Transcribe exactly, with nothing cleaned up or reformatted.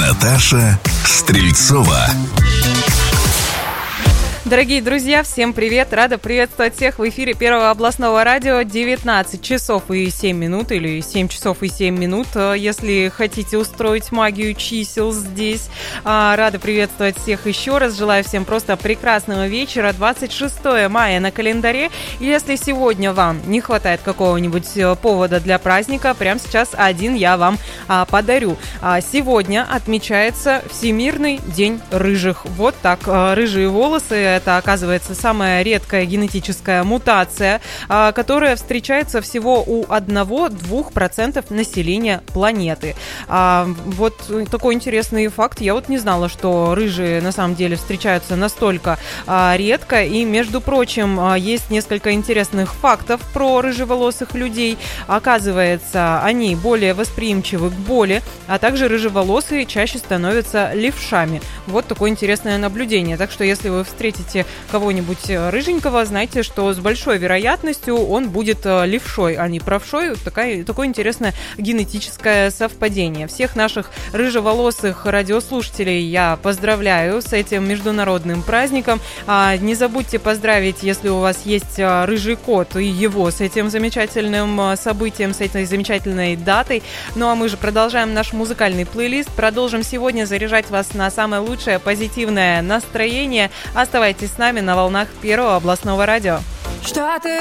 Наташа Стрельцова. Дорогие друзья, всем привет! Рада приветствовать всех в эфире Первого областного радио. девятнадцать часов и семь минут, или семь часов и семь минут, если хотите устроить магию чисел здесь. Рада приветствовать всех еще раз. Желаю всем просто прекрасного вечера. двадцать шестое мая на календаре. И если сегодня вам не хватает какого-нибудь повода для праздника, прямо сейчас один я вам подарю. Сегодня отмечается Всемирный день рыжих. Вот так, рыжие волосы. Это, оказывается, самая редкая генетическая мутация, которая встречается всего у одного-двух процентов населения планеты. Вот такой интересный факт. Я вот не знала, что рыжие на самом деле встречаются настолько редко. И, между прочим, есть несколько интересных фактов про рыжеволосых людей. Оказывается, они более восприимчивы к боли, а также рыжеволосые чаще становятся левшами. Вот такое интересное наблюдение. Так что, если вы встретите кого-нибудь рыженького, знайте, что с большой вероятностью он будет левшой, а не правшой. Такая, такое интересное генетическое совпадение. Всех наших рыжеволосых радиослушателей я поздравляю с этим международным праздником. Не забудьте поздравить, если у вас есть рыжий кот, и его с этим замечательным событием, с этой замечательной датой. Ну а мы же продолжаем наш музыкальный плейлист. Продолжим сегодня заряжать вас на самое лучшее позитивное настроение. Оставайтесь с нами на волнах Первого областного радио. Что ты